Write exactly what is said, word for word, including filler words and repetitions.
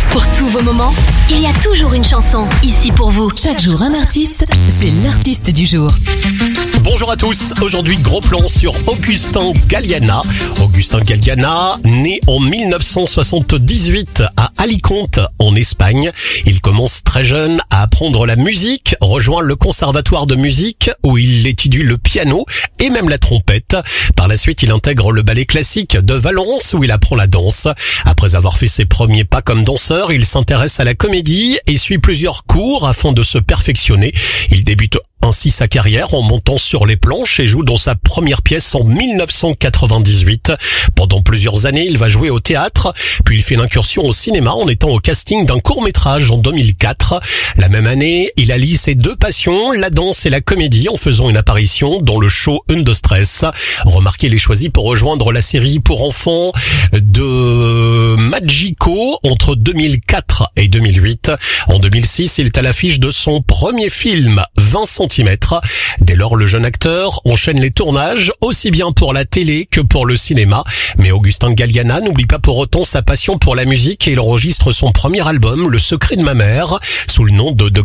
Pour tous vos moments, il y a toujours une chanson ici pour vous. Chaque jour un artiste, c'est l'artiste du jour. Bonjour à tous, aujourd'hui gros plan sur Augustin Galliana. Augustin Galliana, né en mille neuf cent soixante-dix-huit à Alicante en Espagne. Il commence très jeune à apprendre la musique, rejoint le conservatoire de musique où il étudie le piano et même la trompette. Par la suite, il intègre le ballet classique de Valence où il apprend la danse. Après avoir fait ses premiers pas comme danseur, il s'intéresse à la comédie et suit plusieurs cours afin de se perfectionner. Il débute ainsi sa carrière en montant sur les planches et joue dans sa première pièce en mille neuf cent quatre-vingt-dix-huit. Pendant plusieurs années, il va jouer au théâtre, puis il fait l'incursion au cinéma en étant au casting d'un court-métrage en deux mille quatre. La même année, il allie ses deux passions, la danse et la comédie, en faisant une apparition dans le show Une de Stress. Remarquez, il est choisi pour rejoindre la série pour enfants de Magico entre deux mille quatre et deux mille huit. En deux mille six, il est à l'affiche de son premier film, vingt centimètres. Dès lors, le jeune acteur enchaîne les tournages, aussi bien pour la télé que pour le cinéma. Mais Augustin Galliana n'oublie pas pour autant sa passion pour la musique et il enregistre son premier album, Le secret de ma mère, sous le nom de